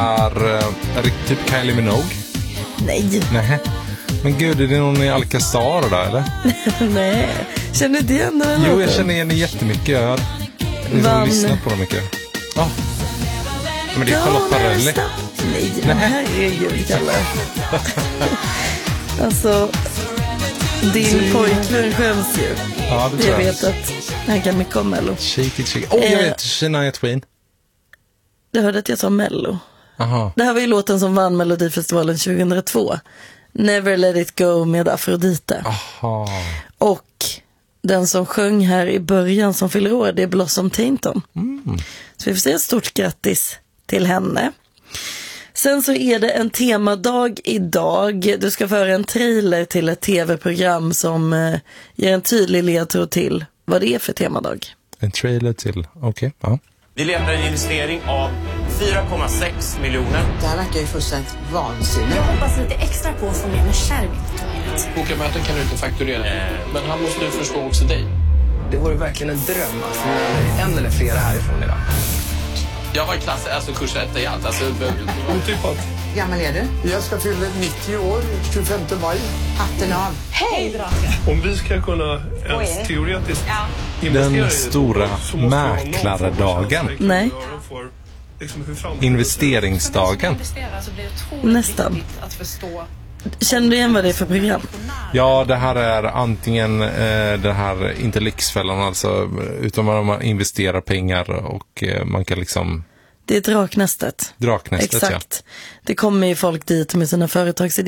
är typ Kylie Minogue. Nej. Nej. Men gud, är det någon i Alcazar då, eller? Nej. Känner du igen den här Jo, jag låten? känner igen det jättemycket. Jag har liksom lyssnat på dem mycket. Ja. Men det är Charlotte Perrelli. Nej, herregud, Kalle. Alltså, din pojkvän skäms ju. Ja, det tror Jag jag. vet att han kan mycket om Mello. Shake it. Jag vet. Shania Twain. Du hörde att jag sa Mello. Aha. Det här var ju låten som vann Melodifestivalen 2002. Never Let It Go med Afrodite. Aha. Och den som sjöng här i början som fyller år, det är Blossom Tainton. Så vi får säga stort grattis till henne. Sen så är det en temadag idag. Du ska föra en trailer till ett tv-program som ger en tydlig ledtråd till vad det är för temadag. En trailer till. Okej. Ja. Vi letar en investering av 4,6 miljoner. Det här verkar ju fullständigt vansinnigt. Jag hoppas lite extra på att få med mig Kärving på tåget. Boka möten kan du inte fakturera, men han måste ju förstå också dig. Det vore verkligen en dröm att få med mig en eller flera härifrån idag. Jag var i klass, alltså kurs 1 i allt. Alltså, Otippat. Hur gammal är du? Jag ska fylla 90 år, 25 maj. Hatten av. Hej, Drake! Om vi ska kunna ens teoretiskt Den stora mäklardagen. Nej. Investeringsdagen. Nästan. Känner du igen vad det är för program? Ja, det här är antingen det här, inte Lyxfällan alltså, utan man investerar pengar och man kan liksom... Det är Draknästet. Draknästet, exakt. Ja. Det kommer ju folk dit med sina företagsidéer.